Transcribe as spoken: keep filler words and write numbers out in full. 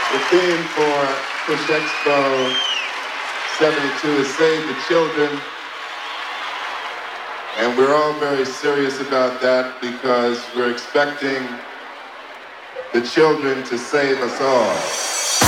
The theme for Push Expo seventy-two is Save the Children. And we're all very serious about that because we're expecting the children to save us all.